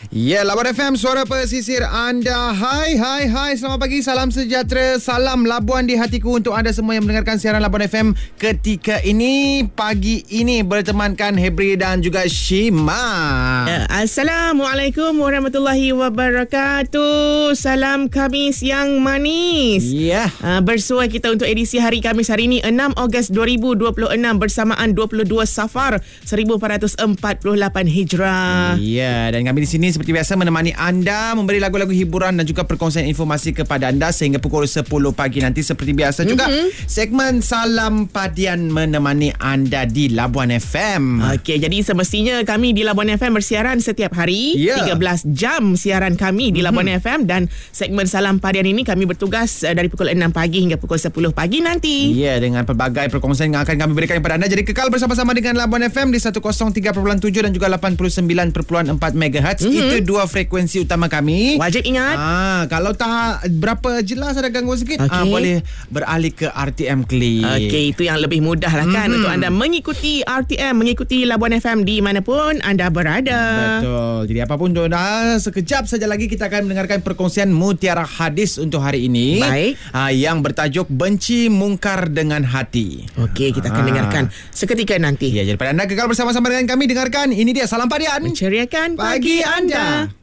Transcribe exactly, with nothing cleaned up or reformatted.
Ya, Labuan F M, suara pesisir anda. Hai, hai, hai. Selamat pagi, salam sejahtera, salam Labuan di hatiku untuk anda semua yang mendengarkan siaran Labuan F M ketika ini. Pagi ini bertemankan Hebri dan juga Shima. Assalamualaikum warahmatullahi wabarakatuh. Salam Khamis yang manis. Ya. Uh, bersua kita untuk edisi hari Khamis hari ini enam Ogos dua ribu dua puluh enam bersamaan dua puluh dua Safar seribu empat ratus empat puluh lapan Hijrah. Ya, dan kami di sini seperti biasa menemani anda, memberi lagu-lagu hiburan dan juga perkongsian informasi kepada anda sehingga pukul sepuluh pagi nanti. Seperti biasa juga mm-hmm. segmen Salam Padian menemani anda di Labuan F M. Okey, jadi semestinya kami di Labuan F M bersiaran setiap hari, yeah. tiga belas jam siaran kami di Labuan mm-hmm. F M, dan segmen Salam Padian ini kami bertugas uh, dari pukul enam pagi hingga pukul sepuluh pagi nanti. Ya, yeah, dengan pelbagai perkongsian yang akan kami berikan kepada anda. Jadi kekal bersama-sama dengan Labuan F M di seratus tiga perpuluhan tujuh dan juga lapan puluh sembilan perpuluhan empat megahertz. Mm-hmm. Itu dua frekuensi utama kami. Wajib ingat. Ah, kalau tak berapa jelas, ada gangguan sikit, okay. ah, boleh beralih ke R T M Click. Okey, itu yang lebih mudah lah kan, mm-hmm. untuk anda mengikuti R T M, mengikuti Labuan F M di manapun anda berada. Betul. Jadi apapun tu, dah sekejap saja lagi kita akan mendengarkan perkongsian Mutiara Hadis untuk hari ini. Baik. Ah, yang bertajuk Benci Mungkar dengan Hati. Okey, kita akan ah. dengarkan seketika nanti. Ya, jadi pada anda kekal bersama-sama dengan kami, dengarkan ini dia Salam Padian, menceriakan pagi anda.